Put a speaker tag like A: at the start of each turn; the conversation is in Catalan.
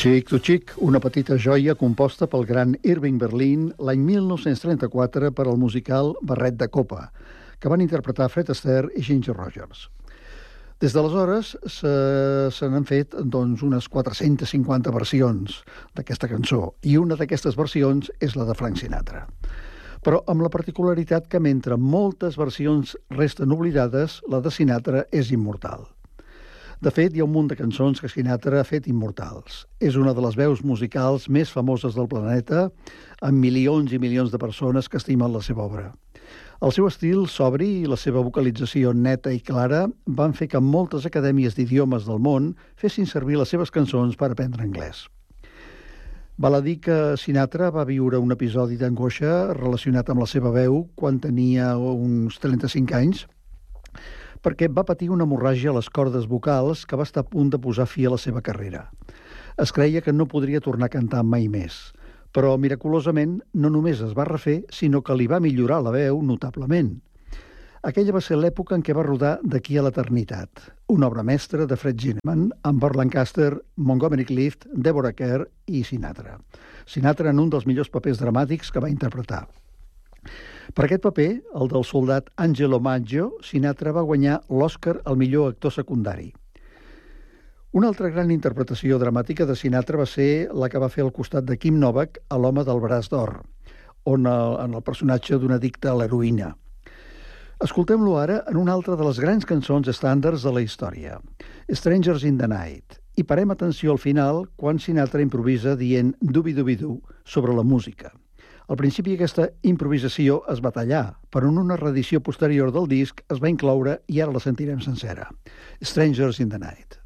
A: Chic to Chic, una petita joia composta pel gran Irving Berlin l'any 1934 per al musical Barret de Copa, que van interpretar Fred Astaire i Ginger Rogers. Des d'aleshores se n'han fet unes 450 versions d'aquesta cançó, i una d'aquestes versions és la de Frank Sinatra. Però amb la particularitat que mentre moltes versions resten oblidades, la de Sinatra és immortal. De fet, hi ha un munt de cançons que Sinatra ha fet immortals. És una de les veus musicals més famoses del planeta, amb milions i milions de persones que estimen la seva obra. El seu estil sobri i la seva vocalització neta i clara van fer que moltes acadèmies d'idiomes del món fessin servir les seves cançons per aprendre anglès. Val a dir que Sinatra va viure un episodi d'angoixa relacionat amb la seva veu quan tenia uns 35 anys, perquè va patir una hemorràgia a les cordes vocals que va estar a punt de posar fi a la seva carrera. Es creia que no podria tornar a cantar mai més, però miraculosament no només es va refer, sinó que li va millorar la veu notablement. Aquella va ser l'època en què va rodar D'aquí a l'eternitat, una obra mestra de Fred Zinnemann, amb Burt Lancaster, Montgomery Clift, Deborah Kerr i Sinatra. Sinatra en un dels millors papers dramàtics que va interpretar. Per aquest paper, el del soldat Angelo Maggio, Sinatra va guanyar l'Oscar al millor actor secundari. Una altra gran interpretació dramàtica de Sinatra va ser la que va fer al costat de Kim Novak a L'home del braç d'or, en el personatge d'un addicte a l'heroïna. Escoltem-lo ara en una altra de les grans cançons estàndards de la història, Strangers in the Night, i parem atenció al final quan Sinatra improvisa dient dubi-dubi-du sobre la música. Al principi aquesta improvisació es va tallar, però en una reedició posterior del disc es va incloure i ara la sentirem sencera. Strangers in the Night.